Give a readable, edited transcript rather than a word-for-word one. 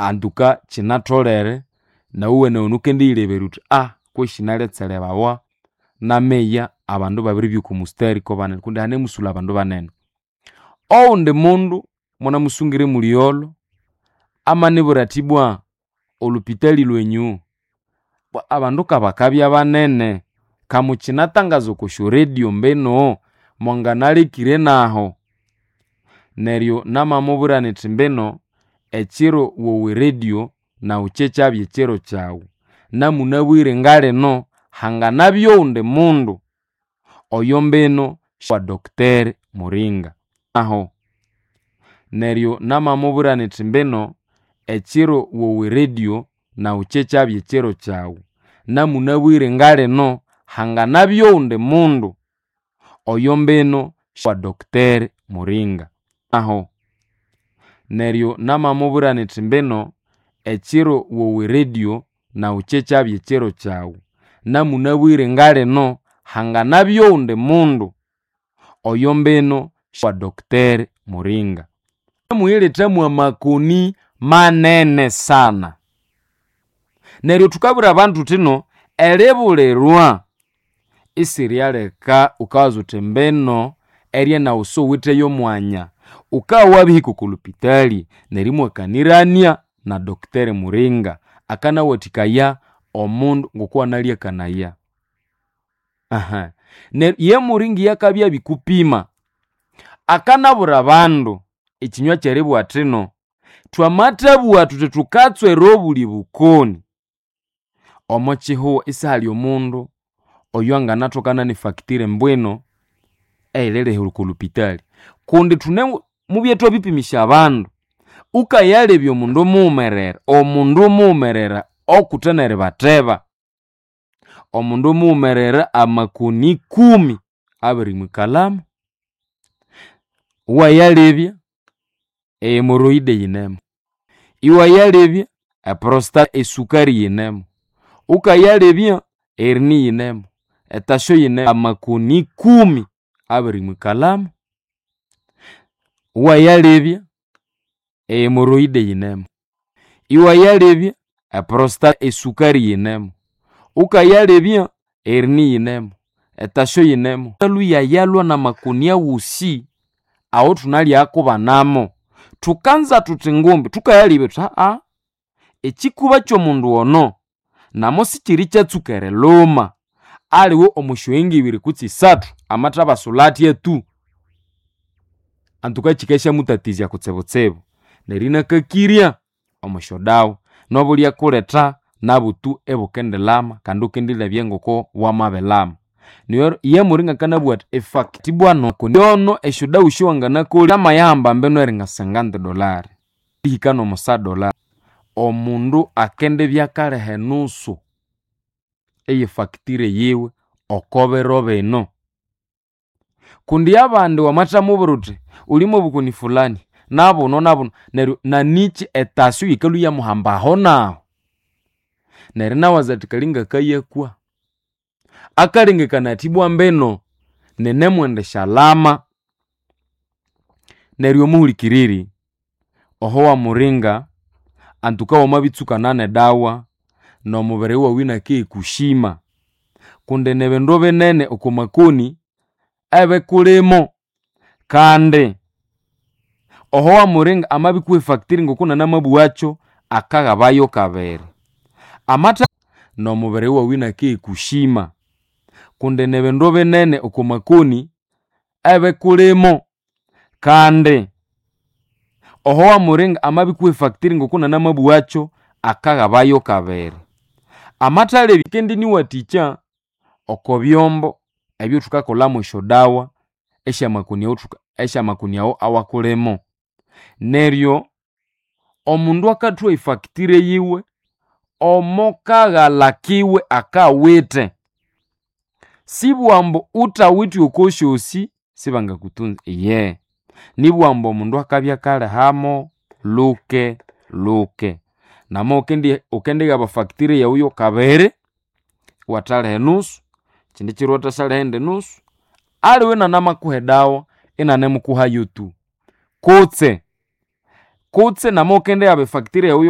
anduka chinatolere na uwe na unukendi ileberuti kweshinale tselebawa na meya abandu babiri byukumusteri ko banene kundi hane musula abandu banene oundi mundu mwana musungire muliyolo amani buratibwa olupitali lwenyu abandu kabakabya banene kamuchinatangazo kusho radio mbeno mwanganalekire naho neryo namamuburaniti mbeno echiro wowe radio na uchechabye chiro chawu namunabwire ngale no hanganabyo unde mundu oyo mbeno wa Dr. Muringa aho neryo namamuburaniti mbeno echiro wowe radio na uchechabye chiro chawu namunabwire ngale no hanganabyo unde mundu oyo mbeno wa Dr. Muringa aho neryo namamuburaniti mbeno echiro wowe radio na uchechabye chiro chawu namunabwire ngale no hanganabyo unde mundu oyo mbeno wa Dr. Muringa muiletamu amakoni manene sana neryo tukabura abantu tino elebulerwa isirialeka ukawazo mbeno erie na uso witeyo mwanya ukawabihiko kulupitali nerimwe kanirania na Dr. Muringa akana watikaya omundu ngokuwa nalia kanaya ye Muringi yakabya bikupima akanabura abandu ikinywa kyeribu atino twamatabuwa tutetukatswe robuli bukoni omochiho isali omundu oyo anganatokana ni faktire mbweno elele kulupitali kundi tune mubyeto bipimisha abandu ukayale byo mundu mumerera okutenere bateba omundu mumerera amakoni 10 abiri mukalamu wayalebya hemoroide yinemo iwayalebya prostate esukari yinemo ukayalebya hernie yinemo etasho yinemo amakoni 10 abiri mukalamu wayalebya hemoroide yinemo iwayalebya prostate esukari yinemo ukayalebya hernie yinemo etasho yinemo luya yalwa na makoni ya usi aho tunali akubanamo tukanza tutingumbi tukayalibe ekikuba kyo mundu ono namo sikiri kyatsukere loma aliwo omushoyengi ibiri kutsi 3 amataba solati yetu antuka chikesha mutatizya kutsebotsebo nerina kakirya omushodawo nobulya kuleta nabutu ebukendelama kandi ukendile byengoko wamabelama niyo ye Muringa kanabwat effect bwano konyono eshudawu shiwangana kuli amayamba mbeno eringa $50 hikano $1 omundu akende byakale henusu eye factire yewe okobero beno kundi abandi wamata muburuti ulimo bukuni fulani nabo neryo na nichi etasyo yikalu ya muhamba hona nerina wazatikalinga kayekwa akalinga kanatibwa mbeno nene mwende shalama neryo muhulikiriri oho wa Muringa antuka wamabitsuka nane dawa no mubere wa wina ke kushima kunde nebendo benene okumakoni ebe kulemo kande oho wa Muringa amabikuwe factory ngokuna namabu wacho akagabayo kabere amata no mubere wa wina ke kushima kunde nebendo benene okumakoni ebe kulemo kande oho wa Muringa amabikuwe factory ngokuna namabu wacho akagabayo kabere amatale bikendi ni waticha okobyombo ebyo tukakolamo eshodawa esha makoni yao awakulemo neryo omundu akatwa ifactory yiwe omokagalakiwe akawete sibwambo utawiti ukoshosi sibanga kutunza nibwambo omundu akabya kale hamo luke namo ukende gaba factory ya uyo kabere watale nusu chindi chiro watasale hende nusu aliwe na nama kuhedawa ina nemu kuha yutu kutse namo ukende gaba factory ya uyo